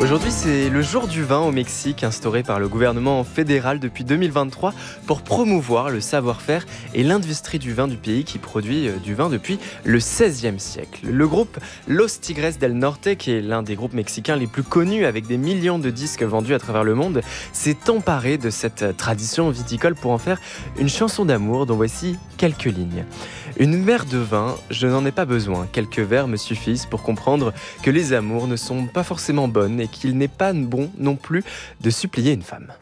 Aujourd'hui, c'est le jour du vin au Mexique, instauré par le gouvernement fédéral depuis 2023 pour promouvoir le savoir-faire et l'industrie du vin du pays qui produit du vin depuis le XVIe siècle. Le groupe Los Tigres del Norte, qui est l'un des groupes mexicains les plus connus avec des millions de disques vendus à travers le monde, s'est emparé de cette tradition viticole pour en faire une chanson d'amour dont voici quelques lignes. Une mer de vin, je n'en ai pas besoin. Quelques vers me suffisent pour comprendre que les amours ne sont pas forcément bonnes et qu'il n'est pas bon non plus de supplier une femme.